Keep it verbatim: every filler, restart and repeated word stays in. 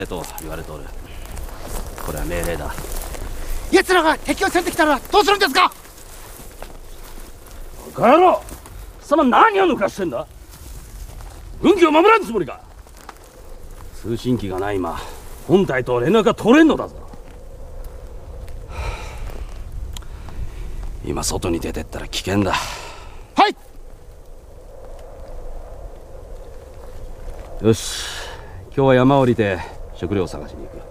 と言われておる。これは命令だ。 奴らが敵を攻めてきたらどうするんですか？ バカ野郎、貴様何を抜かしてんだ。軍機を守らんつもりか。通信機がない今、本隊と連絡が取れんのだぞ。今外に出てったら危険だ。 はい。 よし、今日は山降りて食料を探しに行く。